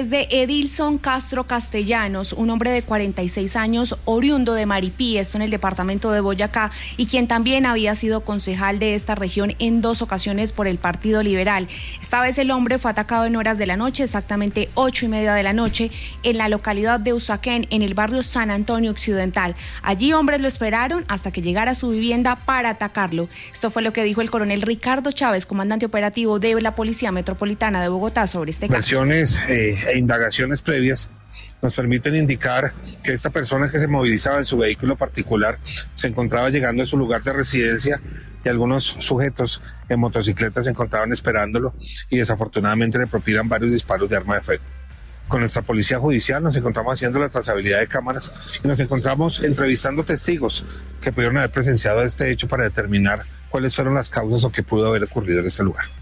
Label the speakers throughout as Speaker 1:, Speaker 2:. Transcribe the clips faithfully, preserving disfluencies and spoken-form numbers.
Speaker 1: través de Edilson Castro Castellanos, un hombre de cuarenta y seis años, oriundo de Maripí, esto en el departamento de Boyacá, y quien también había sido concejal de esta región en dos ocasiones por el Partido Liberal. Esta vez el hombre fue atacado en horas de la noche, exactamente ocho y media de la noche, en la localidad de Usaquén, en el barrio San Antonio Occidental. Allí hombres lo esperaron hasta que llegara a su vivienda para atacarlo. Esto fue lo que dijo el coronel Ricardo Chávez, comandante operativo de la Policía Metropolitana de Bogotá, sobre este caso.
Speaker 2: Versiones eh, e indagaciones previas nos permiten indicar que esta persona que se movilizaba en su vehículo particular se encontraba llegando a su lugar de residencia y algunos sujetos en motocicletas se encontraban esperándolo y desafortunadamente le propinan varios disparos de arma de fuego. Con nuestra policía judicial nos encontramos haciendo la trazabilidad de cámaras y nos encontramos entrevistando testigos que pudieron haber presenciado este hecho para determinar cuáles fueron las causas o qué pudo haber ocurrido en este lugar.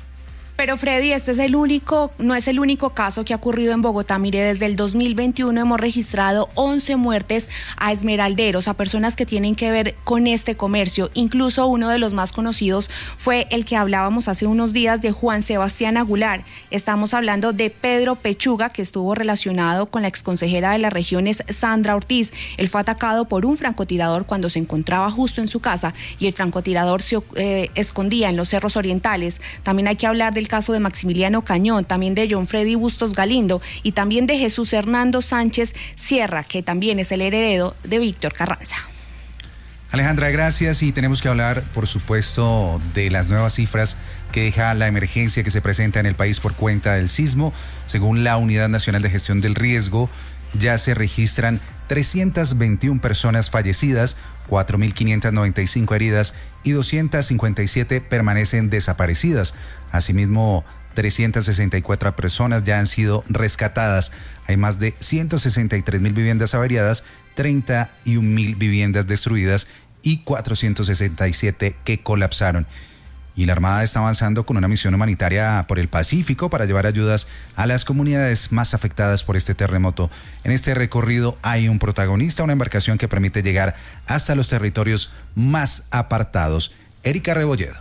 Speaker 1: Pero Freddy, este es el único, no es el único caso que ha ocurrido en Bogotá. Mire, desde el dos mil veintiuno hemos registrado once muertes a esmeralderos, a personas que tienen que ver con este comercio. Incluso uno de los más conocidos fue el que hablábamos hace unos días de Juan Sebastián Aguilar. Estamos hablando de Pedro Pechuga, que estuvo relacionado con la exconsejera de las regiones, Sandra Ortiz. Él fue atacado por un francotirador cuando se encontraba justo en su casa y el francotirador se eh, escondía en los cerros orientales. También hay que hablar del caso de Maximiliano Cañón, también de John Freddy Bustos Galindo y también de Jesús Hernando Sánchez Sierra, que también es el heredero de Víctor Carranza.
Speaker 3: Alejandra, gracias. Y tenemos que hablar, por supuesto, de las nuevas cifras que deja la emergencia que se presenta en el país por cuenta del sismo. Según la Unidad Nacional de Gestión del Riesgo, ya se registran trescientas veintiuna personas fallecidas, cuatro mil quinientas noventa y cinco heridas y doscientas cincuenta y siete permanecen desaparecidas. Asimismo, trescientas sesenta y cuatro personas ya han sido rescatadas. Hay más de ciento sesenta y tres mil viviendas averiadas, treinta y un mil viviendas destruidas y cuatrocientos sesenta y siete que colapsaron. Y la Armada está avanzando con una misión humanitaria por el Pacífico para llevar ayudas a las comunidades más afectadas por este terremoto. En este recorrido hay un protagonista, una embarcación que permite llegar hasta los territorios más apartados. Erika Rebolledo.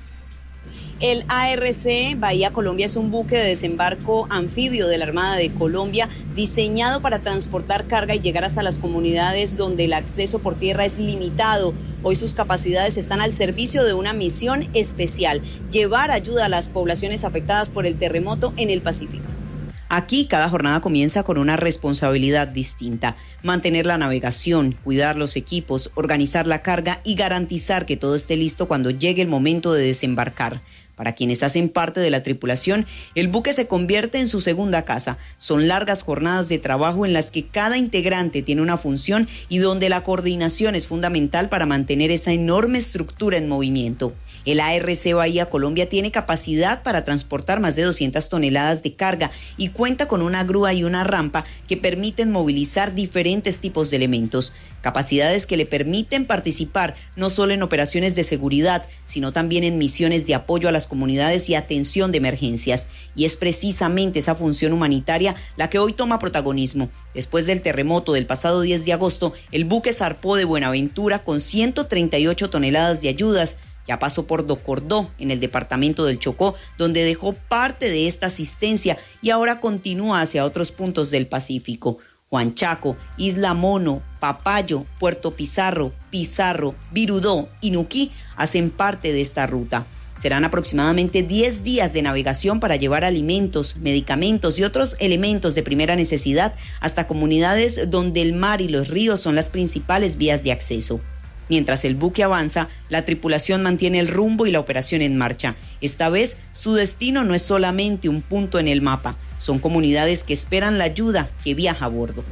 Speaker 4: El A R C Bahía Colombia es un buque de desembarco anfibio de la Armada de Colombia diseñado para transportar carga y llegar hasta las comunidades donde el acceso por tierra es limitado. Hoy sus capacidades están al servicio de una misión especial: llevar ayuda a las poblaciones afectadas por el terremoto en el Pacífico. Aquí cada jornada comienza con una responsabilidad distinta: mantener la navegación, cuidar los equipos, organizar la carga y garantizar que todo esté listo cuando llegue el momento de desembarcar. Para quienes hacen parte de la tripulación, el buque se convierte en su segunda casa. Son largas jornadas de trabajo en las que cada integrante tiene una función y donde la coordinación es fundamental para mantener esa enorme estructura en movimiento. El A R C Bahía Colombia tiene capacidad para transportar más de doscientas toneladas de carga y cuenta con una grúa y una rampa que permiten movilizar diferentes tipos de elementos. Capacidades que le permiten participar no solo en operaciones de seguridad, sino también en misiones de apoyo a las comunidades y atención de emergencias. Y es precisamente esa función humanitaria la que hoy toma protagonismo. Después del terremoto del pasado diez de agosto, el buque zarpó de Buenaventura con ciento treinta y ocho toneladas de ayudas. Ya pasó por Docordó, en el departamento del Chocó, donde dejó parte de esta asistencia y ahora continúa hacia otros puntos del Pacífico. Huanchaco, Isla Mono, Papayo, Puerto Pizarro, Pizarro, Virudó y Nuquí hacen parte de esta ruta. Serán aproximadamente diez días de navegación para llevar alimentos, medicamentos y otros elementos de primera necesidad hasta comunidades donde el mar y los ríos son las principales vías de acceso. Mientras el buque avanza, la tripulación mantiene el rumbo y la operación en marcha. Esta vez, su destino no es solamente un punto en el mapa, son comunidades que esperan la ayuda que viaja a bordo.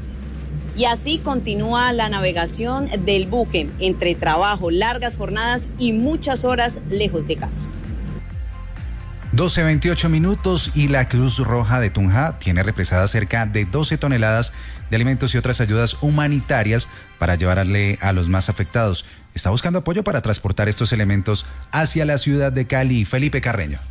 Speaker 4: Y así continúa la navegación del buque, entre trabajo, largas jornadas y muchas horas lejos de casa.
Speaker 3: doce veintiocho minutos y la Cruz Roja de Tunja tiene represadas cerca de doce toneladas de alimentos y otras ayudas humanitarias para llevarle a los más afectados. Está buscando apoyo para transportar estos elementos hacia la ciudad de Cali. Felipe Carreño.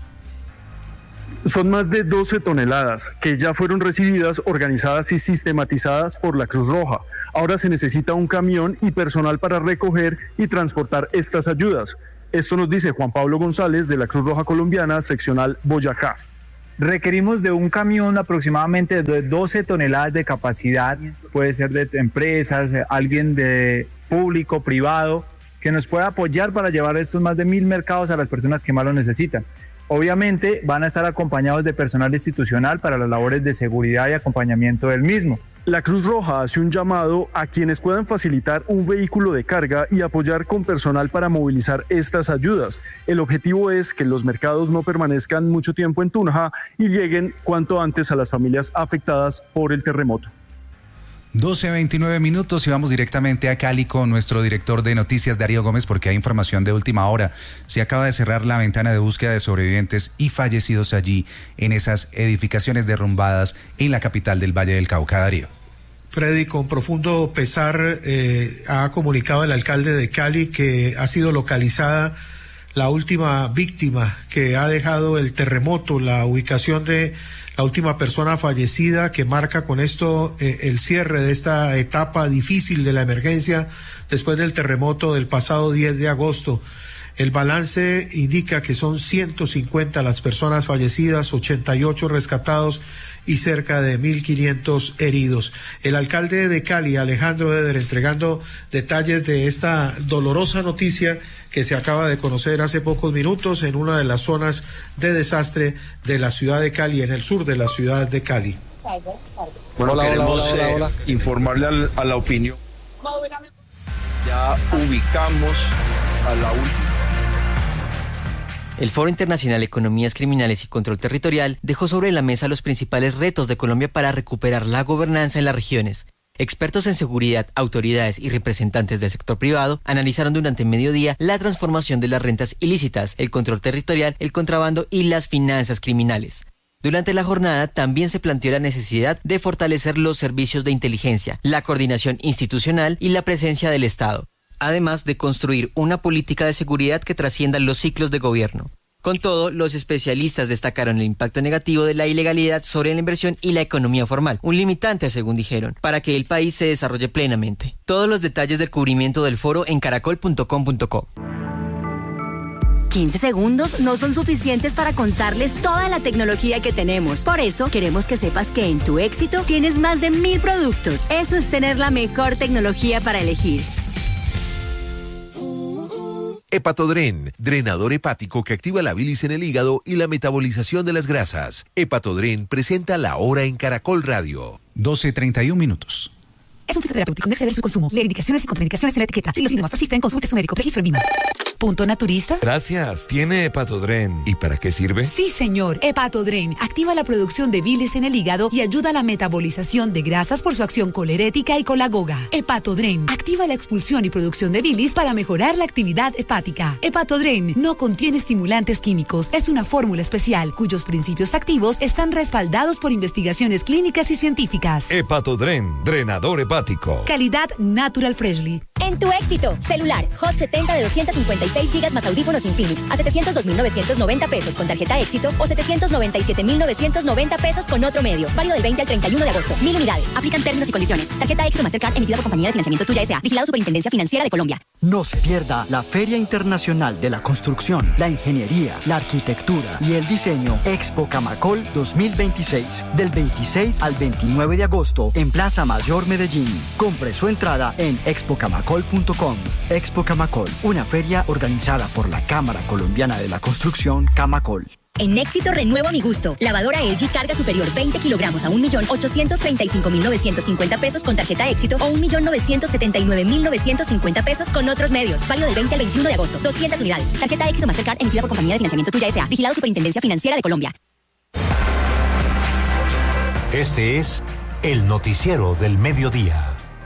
Speaker 5: Son más de doce toneladas que ya fueron recibidas, organizadas y sistematizadas por la Cruz Roja. Ahora se necesita un camión y personal para recoger y transportar estas ayudas. Esto nos dice Juan Pablo González de la Cruz Roja Colombiana, seccional Boyacá.
Speaker 6: Requerimos de un camión aproximadamente de doce toneladas de capacidad, puede ser de empresas, alguien de público, privado, que nos pueda apoyar para llevar estos más de mil mercados a las personas que más lo necesitan. Obviamente van a estar acompañados de personal institucional para las labores de seguridad y acompañamiento del mismo.
Speaker 5: La Cruz Roja hace un llamado a quienes puedan facilitar un vehículo de carga y apoyar con personal para movilizar estas ayudas. El objetivo es que los mercados no permanezcan mucho tiempo en Tunja y lleguen cuanto antes a las familias afectadas por el terremoto.
Speaker 3: doce veintinueve minutos y vamos directamente a Cali con nuestro director de noticias, Darío Gómez, porque hay información de última hora. Se acaba de cerrar la ventana de búsqueda de sobrevivientes y fallecidos allí en esas edificaciones derrumbadas en la capital del Valle del Cauca. Darío.
Speaker 7: Freddy, con profundo pesar eh, ha comunicado el alcalde de Cali que ha sido localizada la última víctima que ha dejado el terremoto, la ubicación de la última persona fallecida, que marca con esto eh, el cierre de esta etapa difícil de la emergencia después del terremoto del pasado diez de agosto. El balance indica que son ciento cincuenta las personas fallecidas, ochenta y ocho rescatados y cerca de mil quinientos heridos. El alcalde de Cali, Alejandro Eder, entregando detalles de esta dolorosa noticia que se acaba de conocer hace pocos minutos en una de las zonas de desastre de la ciudad de Cali, en el sur de la ciudad de Cali.
Speaker 8: Bueno,
Speaker 9: hola,
Speaker 8: queremos
Speaker 9: hola, hola, hola, hola.
Speaker 8: Eh, informarle al, a la opinión. Ya ubicamos a la última.
Speaker 10: El Foro Internacional Economías Criminales y Control Territorial dejó sobre la mesa los principales retos de Colombia para recuperar la gobernanza en las regiones. Expertos en seguridad, autoridades y representantes del sector privado analizaron durante mediodía la transformación de las rentas ilícitas, el control territorial, el contrabando y las finanzas criminales. Durante la jornada también se planteó la necesidad de fortalecer los servicios de inteligencia, la coordinación institucional y la presencia del Estado, además de construir una política de seguridad que trascienda los ciclos de gobierno. Con todo, los especialistas destacaron el impacto negativo de la ilegalidad sobre la inversión y la economía formal, un limitante, según dijeron, para que el país se desarrolle plenamente. Todos los detalles del cubrimiento del foro en caracol punto com punto co.
Speaker 11: quince segundos no son suficientes para contarles toda la tecnología que tenemos. Por eso, queremos que sepas que en Tu Éxito tienes más de mil productos. Eso es tener la mejor tecnología para elegir.
Speaker 12: Hepatodren, drenador hepático que activa la bilis en el hígado y la metabolización de las grasas. Hepatodren presenta La Hora en Caracol Radio.
Speaker 3: doce treinta y un minutos.
Speaker 13: Es un fitoterapéutico, no exceder su consumo. Lee indicaciones y contraindicaciones en la etiqueta. Si los síntomas persisten, consulte a su médico. Registro en Vima. ¿Punto naturista?
Speaker 14: Gracias. Tiene Hepatodren. ¿Y para qué sirve?
Speaker 13: Sí, señor. Hepatodren activa la producción de bilis en el hígado y ayuda a la metabolización de grasas por su acción colerética y colagoga. Hepatodren activa la expulsión y producción de bilis para mejorar la actividad hepática. Hepatodren no contiene estimulantes químicos. Es una fórmula especial cuyos principios activos están respaldados por investigaciones clínicas y científicas.
Speaker 14: Hepatodren, drenador hepático.
Speaker 13: Calidad Natural Freshly.
Speaker 11: En Tu Éxito, celular Hot setenta de doscientos cincuenta y seis gigas más audífonos Infinix a setecientos dos mil novecientos noventa pesos con tarjeta Éxito o setecientos noventa y siete mil novecientos noventa pesos con otro medio. Válido del veinte al treinta y uno de agosto. Mil unidades. Aplican términos y condiciones. Tarjeta Éxito Mastercard emitida por Compañía de Financiamiento Tuya S A. Vigilado Superintendencia Financiera de Colombia.
Speaker 15: No se pierda la Feria Internacional de la Construcción, la Ingeniería, la Arquitectura y el Diseño Expo Camacol dos mil veintiséis. Del veintiséis al veintinueve de agosto en Plaza Mayor Medellín. Compre su entrada en expo camacol punto com. Expo Camacol, una feria organizada por la Cámara Colombiana de la Construcción, Camacol.
Speaker 11: En Éxito renuevo mi gusto. Lavadora L G carga superior veinte kilogramos a un millón ochocientos treinta y cinco mil novecientos cincuenta pesos con tarjeta Éxito o un millón novecientos setenta y nueve mil novecientos cincuenta pesos con otros medios. Válido del veinte al veintiuno de agosto. doscientas unidades. Tarjeta Éxito Mastercard emitida por Compañía de Financiamiento Tuya S A. Vigilado Superintendencia Financiera de Colombia.
Speaker 16: Este es el noticiero del mediodía.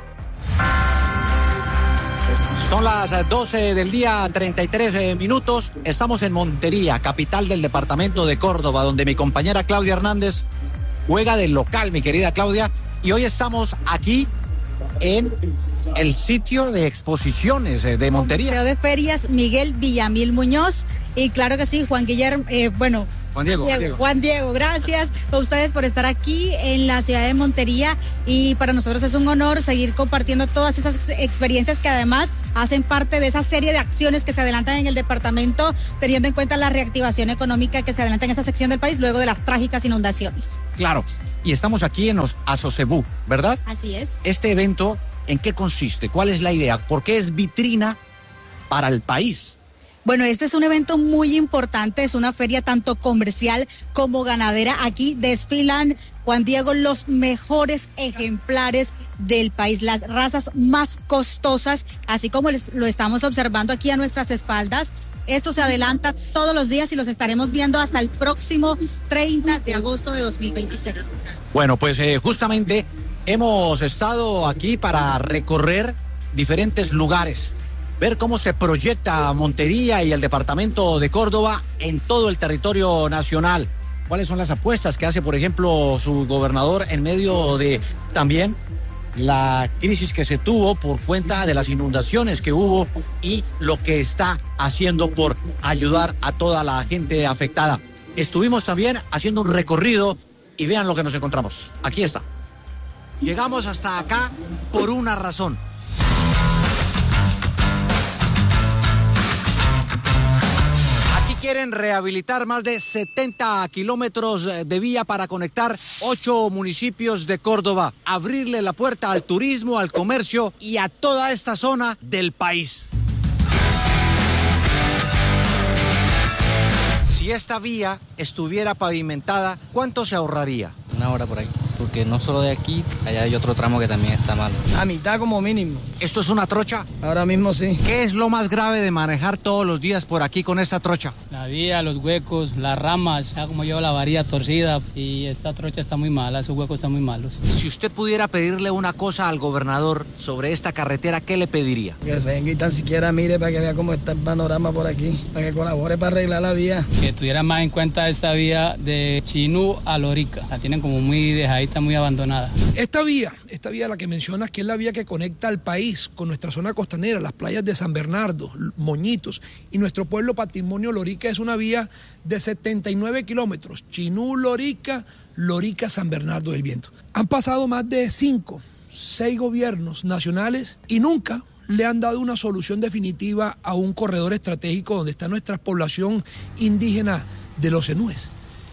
Speaker 17: Son las doce del día, treinta y tres minutos. Estamos en Montería, capital del departamento de Córdoba, donde mi compañera Claudia Hernández juega de local, mi querida Claudia. Y hoy estamos aquí en el sitio de exposiciones de Montería.
Speaker 18: Museo de Ferias Miguel Villamil Muñoz. Y claro que sí, Juan Guillermo, eh, bueno,
Speaker 17: Juan Diego,
Speaker 9: Diego,
Speaker 17: Diego.
Speaker 9: Juan Diego, gracias a ustedes por estar aquí en la ciudad de Montería y para nosotros es un honor seguir compartiendo todas esas experiencias que además hacen parte de esa serie de acciones que se adelantan en el departamento, teniendo en cuenta la reactivación económica que se adelanta en esa sección del país luego de las trágicas inundaciones.
Speaker 17: Claro, y estamos aquí en los Asocebú, ¿verdad?
Speaker 9: Así es.
Speaker 17: Este evento, ¿en qué consiste? ¿Cuál es la idea? ¿Por qué es vitrina para el país?
Speaker 9: Bueno, este es un evento muy importante, es una feria tanto comercial como ganadera. Aquí desfilan, Juan Diego, los mejores ejemplares del país, las razas más costosas, así como les, lo estamos observando aquí a nuestras espaldas. Esto se adelanta todos los días y los estaremos viendo hasta el próximo treinta de agosto de dos mil veintiséis.
Speaker 17: Bueno, pues eh, justamente hemos estado aquí para recorrer diferentes lugares, ver cómo se proyecta Montería y el departamento de Córdoba en todo el territorio nacional. ¿Cuáles son las apuestas que hace, por ejemplo, su gobernador en medio de también la crisis que se tuvo por cuenta de las inundaciones que hubo y lo que está haciendo por ayudar a toda la gente afectada? Estuvimos también haciendo un recorrido y vean lo que nos encontramos. Aquí está. Llegamos hasta acá por una razón. Quieren rehabilitar más de setenta kilómetros de vía para conectar ocho municipios de Córdoba, abrirle la puerta al turismo, al comercio y a toda esta zona del país. Si esta vía estuviera pavimentada, ¿cuánto se ahorraría?
Speaker 18: Una hora por ahí, porque no solo de aquí, allá hay otro tramo que también está malo.
Speaker 19: A mitad como mínimo.
Speaker 17: ¿Esto es una trocha?
Speaker 19: Ahora mismo sí.
Speaker 17: ¿Qué es lo más grave de manejar todos los días por aquí con esta trocha?
Speaker 18: La vía, los huecos, las ramas, ya como llevo la varilla torcida y esta trocha está muy mala, esos huecos están muy malos.
Speaker 17: Si usted pudiera pedirle una cosa al gobernador sobre esta carretera, ¿qué le pediría?
Speaker 19: Que venga y tan siquiera mire para que vea cómo está el panorama por aquí, para que colabore para arreglar la vía.
Speaker 18: Que tuviera más en cuenta esta vía de Chinú a Lorica, la tienen como muy dejadita, muy abandonada.
Speaker 20: Esta vía, esta vía la que mencionas, que es la vía que conecta al país con nuestra zona costanera, las playas de San Bernardo, Moñitos y nuestro pueblo patrimonio Lorica, es una vía de setenta y nueve kilómetros, Chinú, Lorica, Lorica, San Bernardo del Viento. Han pasado más de cinco, seis gobiernos nacionales y nunca le han dado una solución definitiva a un corredor estratégico donde está nuestra población indígena de los Enúes.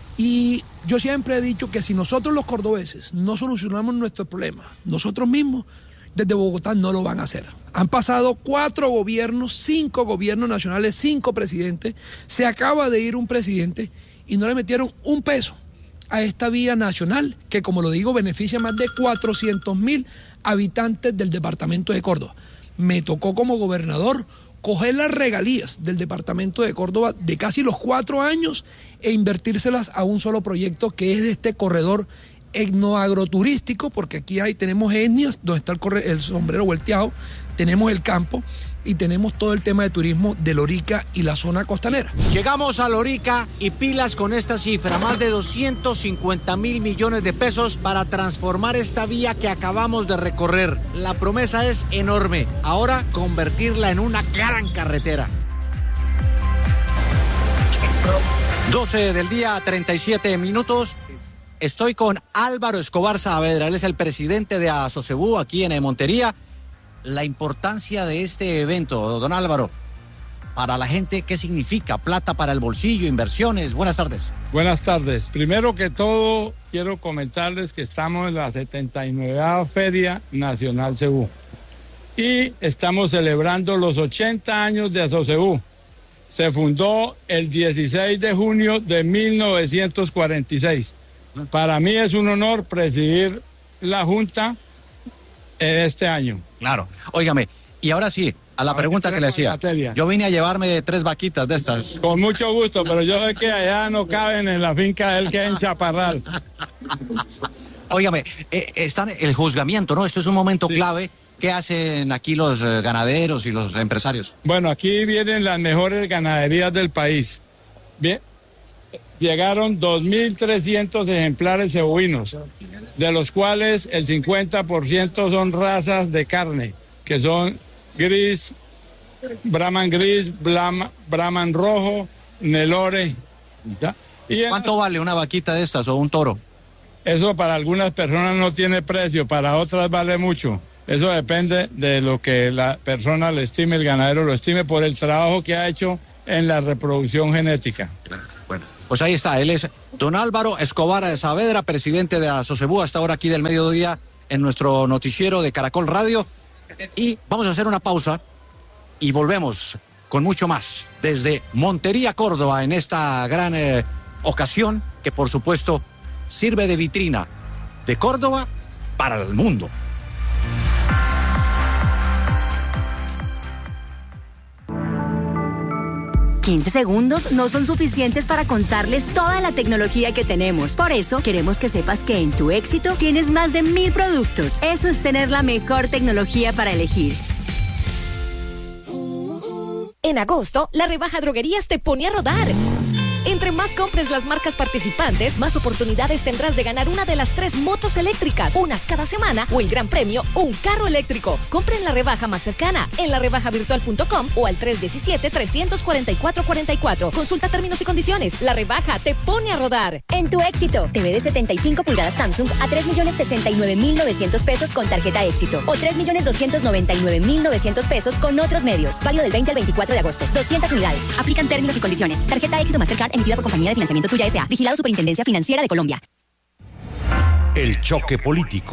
Speaker 20: Y yo siempre he dicho que si nosotros los cordobeses no solucionamos nuestro problema, nosotros mismos desde Bogotá no lo van a hacer. Han pasado cuatro gobiernos, cinco gobiernos nacionales, cinco presidentes. Se acaba de ir un presidente y no le metieron un peso a esta vía nacional que, como lo digo, beneficia a más de cuatrocientos mil habitantes del departamento de Córdoba. Me tocó como gobernador coger las regalías del departamento de Córdoba de casi los cuatro años e invertírselas a un solo proyecto que es de este corredor etnoagroturístico, porque aquí hay, tenemos etnias donde está el, corre, el sombrero volteado, tenemos el campo y tenemos todo el tema de turismo de Lorica y la zona costanera.
Speaker 17: Llegamos a Lorica y pilas con esta cifra, más de doscientos cincuenta mil millones de pesos para transformar esta vía que acabamos de recorrer. La promesa es enorme, ahora convertirla en una gran carretera. doce del día, treinta y siete minutos. Estoy con Álvaro Escobar Saavedra, él es el presidente de Asocebú aquí en Montería. La importancia de este evento, don Álvaro, para la gente, ¿qué significa? Plata para el bolsillo, inversiones. Buenas tardes.
Speaker 21: Buenas tardes. Primero que todo, quiero comentarles que estamos en la setenta y nueva Feria Nacional Cebú y estamos celebrando los ochenta años de Asocebú. Se fundó el dieciséis de junio de mil novecientos cuarenta y seis. Para mí es un honor presidir la Junta en este año.
Speaker 17: Claro. Óigame, y ahora sí, a la pregunta que le hacía. Yo vine a llevarme tres vaquitas de estas.
Speaker 21: Con mucho gusto, pero yo sé que allá no caben en la finca del que en Chaparral.
Speaker 17: Óigame, eh, están el juzgamiento, ¿no? Esto es un momento sí. clave. ¿Qué hacen aquí los eh, ganaderos y los empresarios?
Speaker 21: Bueno, aquí vienen las mejores ganaderías del país. Bien, llegaron dos mil trescientos ejemplares cebuinos, de los cuales el cincuenta por ciento son razas de carne, que son gris, Brahman gris, Brahman, Brahman rojo, Nelore. ¿Ya? Y
Speaker 17: ¿Cuánto
Speaker 21: en...
Speaker 17: vale una vaquita de estas o un toro?
Speaker 21: Eso para algunas personas no tiene precio, para otras vale mucho. Eso depende de lo que la persona le estime, el ganadero lo estime, por el trabajo que ha hecho en la reproducción genética.
Speaker 17: Bueno, pues ahí está, él es don Álvaro Escobar Saavedra, presidente de Asocebú, hasta ahora aquí del mediodía en nuestro noticiero de Caracol Radio. Y vamos a hacer una pausa y volvemos con mucho más desde Montería, Córdoba, en esta gran eh, ocasión que por supuesto sirve de vitrina de Córdoba para el mundo.
Speaker 11: quince segundos no son suficientes para contarles toda la tecnología que tenemos. Por eso, queremos que sepas que en Tu Éxito tienes más de mil productos. Eso es tener la mejor tecnología para elegir.
Speaker 2: En agosto, la rebaja Droguerías te pone a rodar. Entre más compres las marcas participantes, más oportunidades tendrás de ganar una de las tres motos eléctricas, una cada semana, o el gran premio, un carro eléctrico. Compra en la rebaja más cercana, en la rebaja virtual punto com o al tres uno siete, tres cuatro cuatro, cuatro cuatro. Consulta términos y condiciones. La rebaja te pone a rodar.
Speaker 11: En Tu Éxito, T V de setenta y cinco pulgadas Samsung a tres millones sesenta y nueve mil novecientos pesos con tarjeta Éxito o tres millones doscientos noventa y nueve mil novecientos pesos con otros medios. Válido del veinte al veinticuatro de agosto. doscientas unidades. Aplican términos y condiciones. Tarjeta Éxito Mastercard emitida por Compañía de Financiamiento Tuya S A. Vigilado Superintendencia Financiera de Colombia.
Speaker 16: El choque político.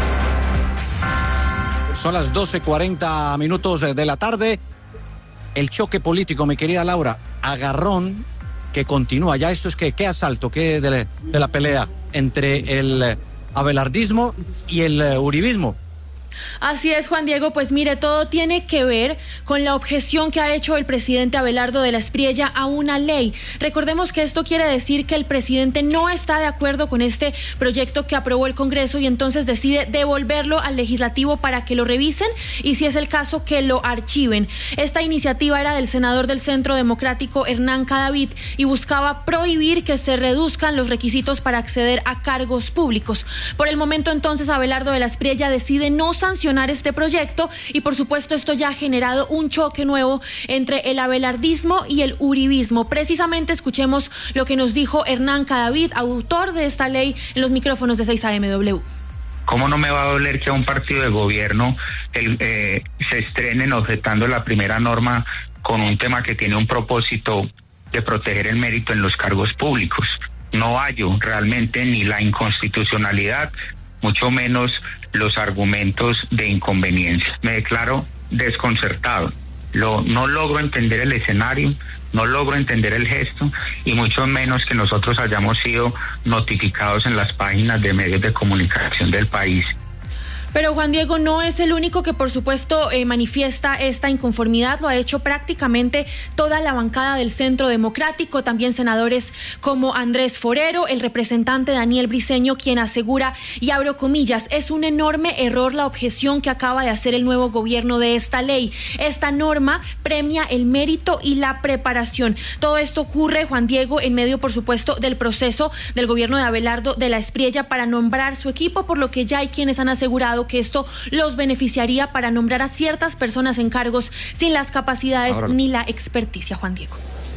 Speaker 17: Son las doce cuarenta minutos de la tarde. El choque político, mi querida Laura. Agarrón que continúa. Ya esto es que, ¿qué asalto? ¿Qué de, de la pelea entre el abelardismo y el uribismo?
Speaker 1: Así es, Juan Diego, pues mire, todo tiene que ver con la objeción que ha hecho el presidente Abelardo de la Espriella a una ley. Recordemos que esto quiere decir que el presidente no está de acuerdo con este proyecto que aprobó el Congreso y entonces decide devolverlo al legislativo para que lo revisen y, si es el caso, que lo archiven. Esta iniciativa era del senador del Centro Democrático Hernán Cadavid y buscaba prohibir que se reduzcan los requisitos para acceder a cargos públicos. Por el momento, entonces, Abelardo de la Espriella decide no sancionar este proyecto y, por supuesto, esto ya ha generado un choque nuevo entre el abelardismo y el uribismo. Precisamente escuchemos lo que nos dijo Hernán Cadavid, autor de esta ley, en los micrófonos de seis A M W.
Speaker 22: ¿Cómo no me va a doler que a un partido de gobierno el, eh, se estrenen objetando la primera norma con un tema que tiene un propósito de proteger el mérito en los cargos públicos? No hallo realmente ni la inconstitucionalidad, mucho menos los argumentos de inconveniencia. Me declaro desconcertado. Lo, no logro entender el escenario, no logro entender el gesto y mucho menos que nosotros hayamos sido notificados en las páginas de medios de comunicación del país.
Speaker 1: Pero Juan Diego no es el único que, por supuesto, eh, manifiesta esta inconformidad. Lo ha hecho prácticamente toda la bancada del Centro Democrático, también senadores como Andrés Forero, el representante Daniel Briceño, quien asegura, y abro comillas, es un enorme error la objeción que acaba de hacer el nuevo gobierno de esta ley. Esta norma premia el mérito y la preparación. Todo esto ocurre, Juan Diego, en medio, por supuesto, del proceso del gobierno de Abelardo de la Espriella para nombrar su equipo, por lo que ya hay quienes han asegurado que esto los beneficiaría para nombrar a ciertas personas en cargos sin las capacidades ahora ni la experticia, Juan Diego.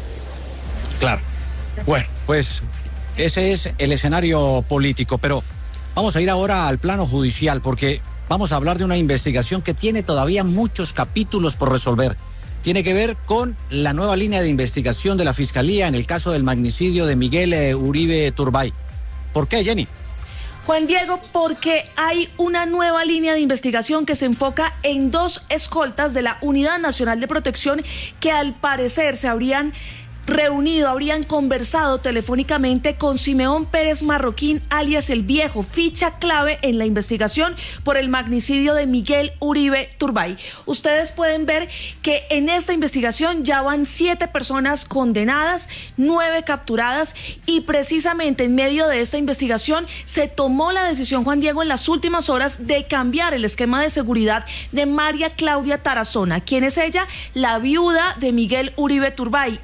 Speaker 17: Claro. Bueno, pues ese es el escenario político, pero vamos a ir ahora al plano judicial porque vamos a hablar de una investigación que tiene todavía muchos capítulos por resolver. Tiene que ver con la nueva línea de investigación de la Fiscalía en el caso del magnicidio de Miguel eh, Uribe Turbay. ¿Por qué, Jenny?
Speaker 23: Juan Diego, porque hay una nueva línea de investigación que se enfoca en dos escoltas de la Unidad Nacional de Protección que al parecer se habrían reunido, habrían conversado telefónicamente con Simeón Pérez Marroquín, alias El Viejo, ficha clave en la investigación por el magnicidio de Miguel Uribe Turbay. Ustedes pueden ver que en esta investigación ya van siete personas condenadas, nueve capturadas y precisamente en medio de esta investigación se tomó la decisión, Juan Diego, en las últimas horas de cambiar el esquema de seguridad de María Claudia Tarazona. ¿Quién es ella? La viuda de Miguel Uribe Turbay. Esta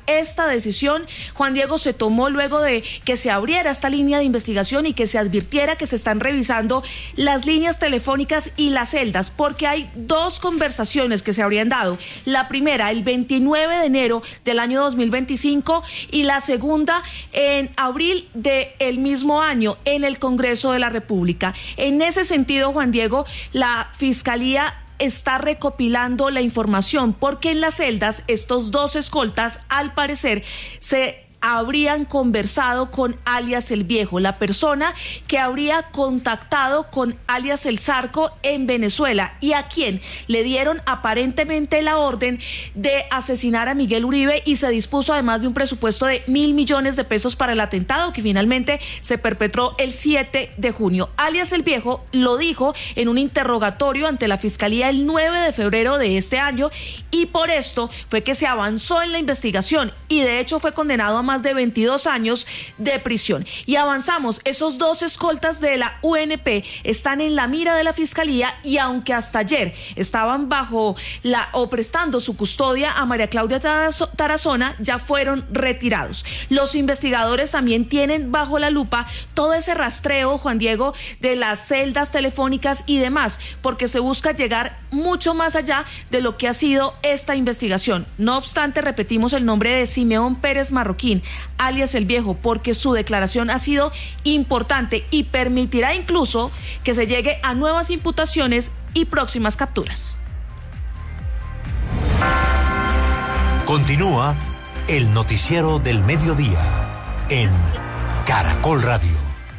Speaker 23: decisión, Juan Diego, se tomó luego de que se abriera esta línea de investigación y que se advirtiera que se están revisando las líneas telefónicas y las celdas, porque hay dos conversaciones que se habrían dado. La primera, el veintinueve de enero del año dos mil veinticinco, y la segunda en abril del mismo año en el Congreso de la República. En ese sentido, Juan Diego, la Fiscalía está recopilando la información, porque en las celdas estos dos escoltas, al parecer, se habrían conversado con alias El Viejo, la persona que habría contactado con alias El Zarco en Venezuela, y a quien le dieron aparentemente la orden de asesinar a Miguel Uribe, y se dispuso además de un presupuesto de mil millones de pesos para el atentado que finalmente se perpetró el siete de junio. Alias El Viejo lo dijo en un interrogatorio ante la Fiscalía el nueve de febrero de este año, y por esto fue que se avanzó en la investigación, y de hecho fue condenado a más de veintidós años de prisión. Y avanzamos, esos dos escoltas de la U N P están en la mira de la Fiscalía, y aunque hasta ayer estaban bajo la o prestando su custodia a María Claudia Tarazona, ya fueron retirados. Los investigadores también tienen bajo la lupa todo ese rastreo, Juan Diego, de las celdas telefónicas y demás, porque se busca llegar mucho más allá de lo que ha sido esta investigación. No obstante, repetimos el nombre de Simeón Pérez Marroquín, alias El Viejo, porque su declaración ha sido importante y permitirá incluso que se llegue a nuevas imputaciones y próximas capturas.
Speaker 16: Continúa el noticiero del mediodía en Caracol Radio.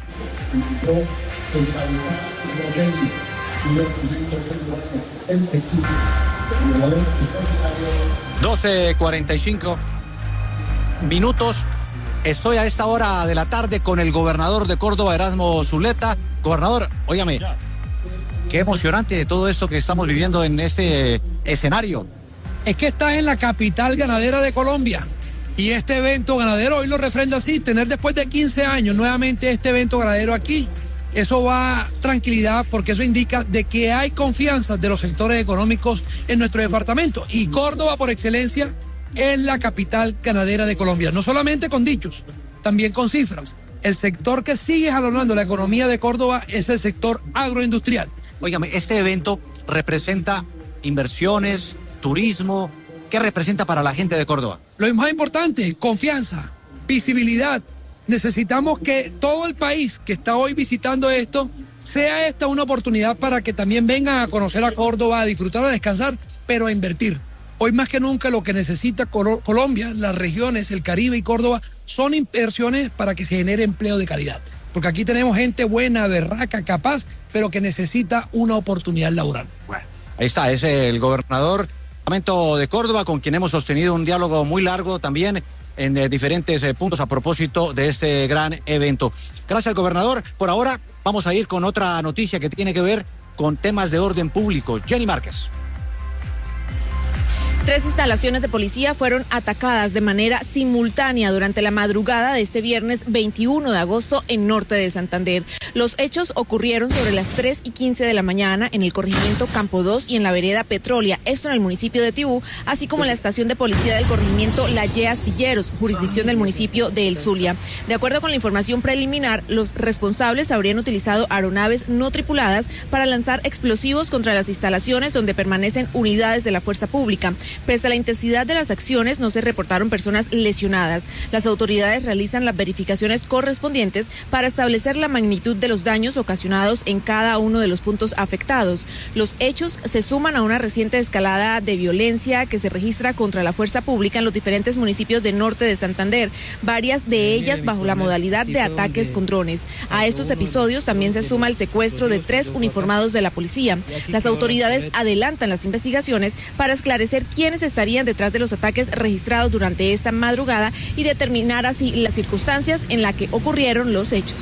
Speaker 17: doce cuarenta y cinco minutos. Estoy a esta hora de la tarde con el gobernador de Córdoba, Erasmo Zuleta. Gobernador, óigame, qué emocionante de todo esto que estamos viviendo en este escenario.
Speaker 20: Es que estás en la capital ganadera de Colombia, y este evento ganadero hoy lo refrenda así: tener después de quince años nuevamente este evento ganadero aquí. Eso va tranquilidad, porque eso indica de que hay confianza de los sectores económicos en nuestro departamento, y Córdoba por excelencia es la capital ganadera de Colombia, no solamente con dichos, también con cifras. El sector que sigue jalonando la economía de Córdoba es el sector agroindustrial.
Speaker 17: Óigame, este evento representa inversiones, turismo. ¿Qué representa para la gente de Córdoba?
Speaker 20: Lo más importante, confianza, visibilidad. Necesitamos que todo el país que está hoy visitando esto, sea esta una oportunidad para que también vengan a conocer a Córdoba, a disfrutar, a descansar, pero a invertir. Hoy más que nunca lo que necesita Colombia, las regiones, el Caribe y Córdoba, son inversiones para que se genere empleo de calidad. Porque aquí tenemos gente buena, berraca, capaz, pero que necesita una oportunidad laboral.
Speaker 17: Bueno, ahí está, es el gobernador de Córdoba, con quien hemos sostenido un diálogo muy largo también en eh, diferentes eh, puntos a propósito de este gran evento. Gracias, gobernador. Por ahora vamos a ir con otra noticia que tiene que ver con temas de orden público. Jenny Márquez.
Speaker 4: Tres instalaciones de policía fueron atacadas de manera simultánea durante la madrugada de este viernes veintiuno de agosto en norte de Santander. Los hechos ocurrieron sobre las tres y quince de la mañana en el corregimiento Campo dos y en la vereda Petrolia, esto en el municipio de Tibú, así como en la estación de policía del corregimiento La Ye Astilleros, jurisdicción del municipio de El Zulia. De acuerdo con la información preliminar, los responsables habrían utilizado aeronaves no tripuladas para lanzar explosivos contra las instalaciones donde permanecen unidades de la fuerza pública. Pese a la intensidad de las acciones, no se reportaron personas lesionadas. Las autoridades realizan las verificaciones correspondientes para establecer la magnitud de los daños ocasionados en cada uno de los puntos afectados. Los hechos se suman a una reciente escalada de violencia que se registra contra la fuerza pública en los diferentes municipios del norte de Santander, varias de ellas bajo la modalidad de ataques con drones. A estos episodios también se suma el secuestro de tres uniformados de la policía. Las autoridades adelantan las investigaciones para esclarecer quién quiénes estarían detrás de los ataques registrados durante esta madrugada y determinar así las circunstancias en las que ocurrieron los hechos.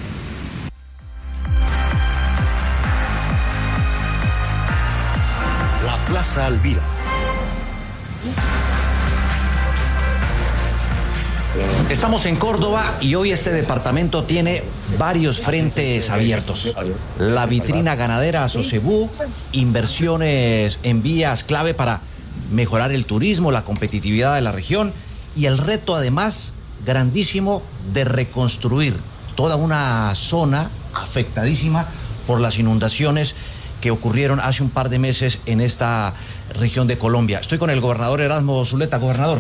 Speaker 16: La Plaza Alvira.
Speaker 17: Estamos en Córdoba y hoy este departamento tiene varios frentes abiertos. La vitrina ganadera Sosebú, inversiones en vías clave para mejorar el turismo, la competitividad de la región,
Speaker 5: y el reto además grandísimo de reconstruir toda una zona afectadísima por las inundaciones que ocurrieron hace un par de meses en esta región de Colombia. Estoy con el gobernador Erasmo Zuleta. Gobernador,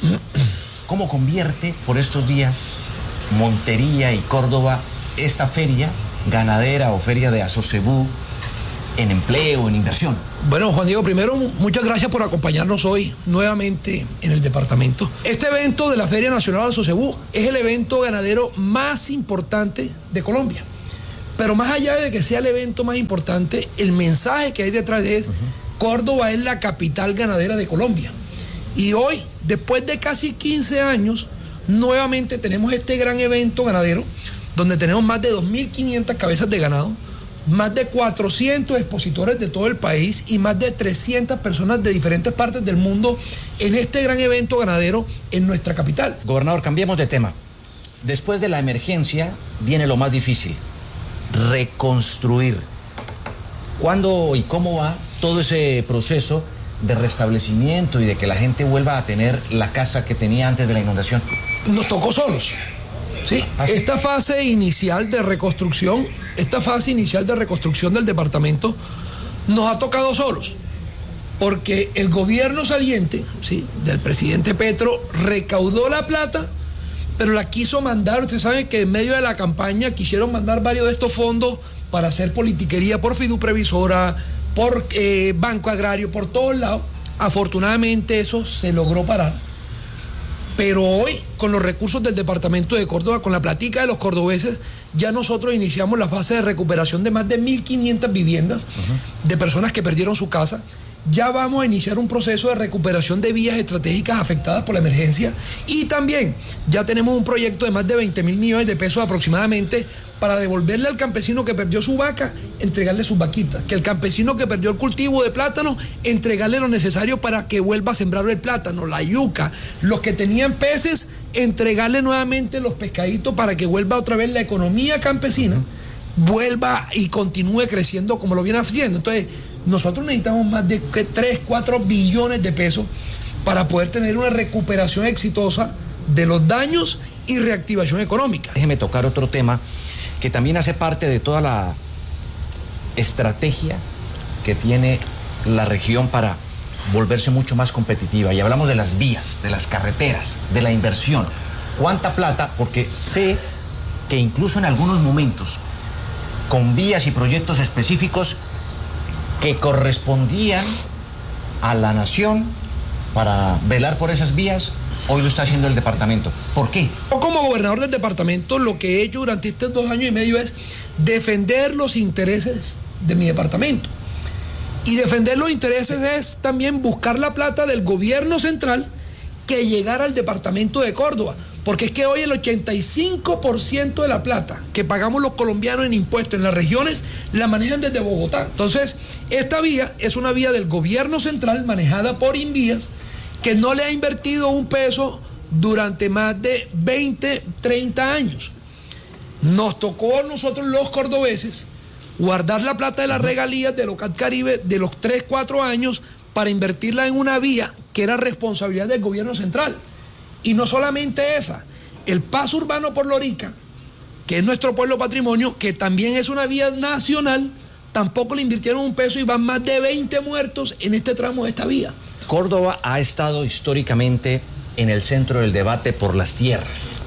Speaker 5: ¿cómo convierte por estos días Montería y Córdoba esta feria ganadera o feria de Asocebú en empleo, en inversión?
Speaker 20: Bueno, Juan Diego, primero, muchas gracias por acompañarnos hoy nuevamente en el departamento. Este evento de la Feria Nacional de Asocebú es el evento ganadero más importante de Colombia. Pero más allá de que sea el evento más importante, el mensaje que hay detrás de eso, uh-huh. Córdoba es la capital ganadera de Colombia. Y hoy, después de casi quince años, nuevamente tenemos este gran evento ganadero, donde tenemos más de dos mil quinientas cabezas de ganado, más de cuatrocientos expositores de todo el país y más de trescientas personas de diferentes partes del mundo en este gran evento ganadero en nuestra capital.
Speaker 5: Gobernador, cambiemos de tema. Después de la emergencia viene lo más difícil: reconstruir. ¿Cuándo y cómo va todo ese proceso de restablecimiento y de que la gente vuelva a tener la casa que tenía antes de la inundación?
Speaker 20: Nos tocó solos. Sí, esta fase inicial de reconstrucción, esta fase inicial de reconstrucción del departamento nos ha tocado solos, porque el gobierno saliente, sí, del presidente Petro, recaudó la plata, pero la quiso mandar. Ustedes saben que en medio de la campaña quisieron mandar varios de estos fondos para hacer politiquería por Fiduprevisora, por eh, Banco Agrario, por todos lados. Afortunadamente eso se logró parar. Pero hoy, con los recursos del departamento de Córdoba, con la platica de los cordobeses, ya nosotros iniciamos la fase de recuperación de más de mil quinientas viviendas uh-huh. de personas que perdieron su casa. Ya vamos a iniciar un proceso de recuperación de vías estratégicas afectadas por la emergencia, y también ya tenemos un proyecto de más de veinte mil millones de pesos aproximadamente para devolverle al campesino que perdió su vaca, entregarle sus vaquitas, que el campesino que perdió el cultivo de plátano, entregarle lo necesario para que vuelva a sembrar el plátano, la yuca, los que tenían peces, entregarle nuevamente los pescaditos para que vuelva otra vez la economía campesina, vuelva y continúe creciendo como lo viene haciendo. Entonces, nosotros necesitamos más de tres, cuatro billones de pesos para poder tener una recuperación exitosa de los daños y reactivación económica.
Speaker 5: Déjeme tocar otro tema que también hace parte de toda la estrategia que tiene la región para volverse mucho más competitiva. Y hablamos de las vías, de las carreteras, de la inversión. ¿Cuánta plata? Porque sé que incluso en algunos momentos, con vías y proyectos específicos que correspondían a la nación para velar por esas vías, hoy lo está haciendo el departamento. ¿Por qué?
Speaker 20: Yo, como gobernador del departamento, lo que he hecho durante estos dos años y medio es defender los intereses de mi departamento. Y defender los intereses es también buscar la plata del gobierno central que llegara al departamento de Córdoba. Porque es que hoy el ochenta y cinco por ciento de la plata que pagamos los colombianos en impuestos en las regiones la manejan desde Bogotá. Entonces, esta vía es una vía del gobierno central manejada por Invías, que no le ha invertido un peso durante más de veinte, treinta años. Nos tocó a nosotros los cordobeses guardar la plata de las regalías de Locat Caribe de los tres, cuatro años para invertirla en una vía que era responsabilidad del gobierno central. Y no solamente esa, el paso urbano por Lorica, que es nuestro pueblo patrimonio, que también es una vía nacional, tampoco le invirtieron un peso y van más de veinte muertos en este tramo de esta vía.
Speaker 5: Córdoba ha estado históricamente en el centro del debate por las tierras.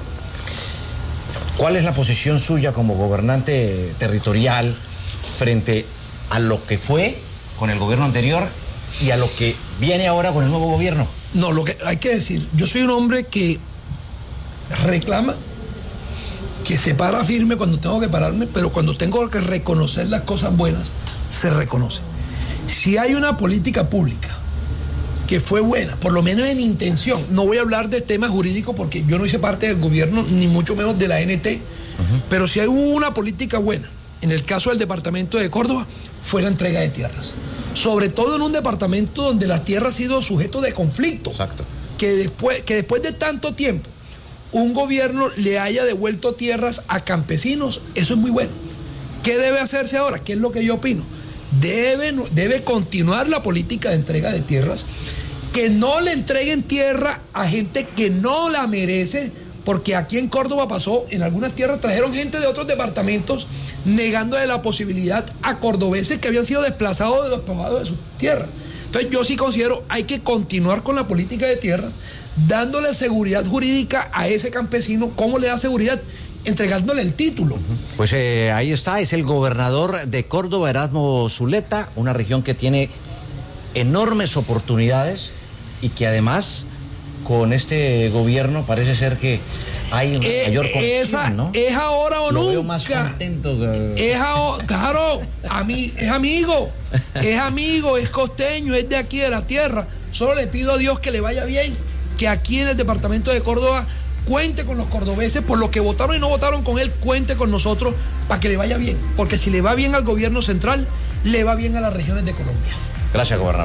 Speaker 5: ¿Cuál es la posición suya como gobernante territorial frente a lo que fue con el gobierno anterior y a lo que viene ahora con el nuevo gobierno?
Speaker 20: No, lo que hay que decir, yo soy un hombre que reclama, que se para firme cuando tengo que pararme, pero cuando tengo que reconocer las cosas buenas, se reconoce. Si hay una política pública que fue buena, por lo menos en intención, no voy a hablar de temas jurídicos porque yo no hice parte del gobierno, ni mucho menos de la N T, uh-huh. pero si hay una política buena, en el caso del departamento de Córdoba, fue la entrega de tierras. Sobre todo en un departamento donde la tierra ha sido sujeto de conflicto.
Speaker 5: Exacto.
Speaker 20: Que después, que después de tanto tiempo, un gobierno le haya devuelto tierras a campesinos, eso es muy bueno. ¿Qué debe hacerse ahora? ¿Qué es lo que yo opino? Debe, debe continuar la política de entrega de tierras que no le entreguen tierra a gente que no la merece, porque aquí en Córdoba pasó, en algunas tierras trajeron gente de otros departamentos negándole la posibilidad a cordobeses que habían sido desplazados de despojados de sus tierras. Entonces yo sí considero hay que continuar con la política de tierras, dándole seguridad jurídica a ese campesino. ¿Cómo le da seguridad? Entregándole el título.
Speaker 5: Pues eh, ahí está, es el gobernador de Córdoba, Erasmo Zuleta, una región que tiene enormes oportunidades y que además con este gobierno parece ser que hay
Speaker 20: eh,
Speaker 5: mayor confianza, ¿no?
Speaker 20: Es ahora o
Speaker 5: Lo
Speaker 20: nunca.
Speaker 5: Veo más contento que...
Speaker 20: Es ahora, claro, a mí, es amigo, es amigo, es costeño, es de aquí de la tierra. Solo le pido a Dios que le vaya bien, que aquí en el departamento de Córdoba cuente con los cordobeses, por los que votaron y no votaron con él, cuente con nosotros para que le vaya bien, porque si le va bien al gobierno central, le va bien a las regiones de Colombia.
Speaker 5: Gracias, gobernador.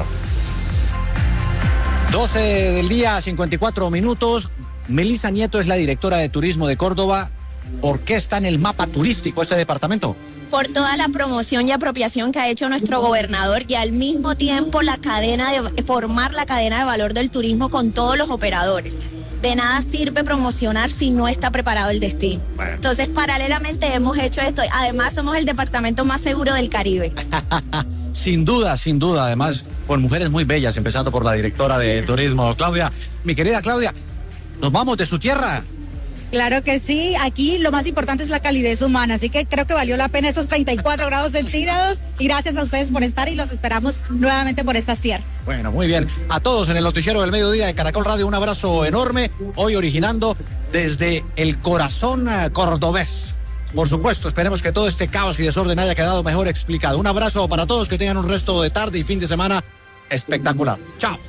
Speaker 17: doce del día, cincuenta y cuatro minutos. Melisa Nieto es la directora de Turismo de Córdoba. ¿Por qué está en el mapa turístico este departamento?
Speaker 6: Por toda la promoción y apropiación que ha hecho nuestro gobernador y al mismo tiempo la cadena de formar la cadena de valor del turismo con todos los operadores. De nada sirve promocionar si no está preparado el destino. Bueno. Entonces, paralelamente hemos hecho esto. Además, somos el departamento más seguro del Caribe.
Speaker 17: Sin duda, sin duda. Además, con mujeres muy bellas, empezando por la directora de Turismo, Claudia. Mi querida Claudia, ¿nos vamos de su tierra?
Speaker 9: Claro que sí, aquí lo más importante es la calidez humana, así que creo que valió la pena esos treinta y cuatro grados centígrados y gracias a ustedes por estar y los esperamos nuevamente por estas tierras.
Speaker 17: Bueno, muy bien. A todos en el noticiero del mediodía de Caracol Radio, un abrazo enorme, hoy originando desde el corazón cordobés. Por supuesto, esperemos que todo este caos y desorden haya quedado mejor explicado. Un abrazo para todos, que tengan un resto de tarde y fin de semana espectacular. Chao.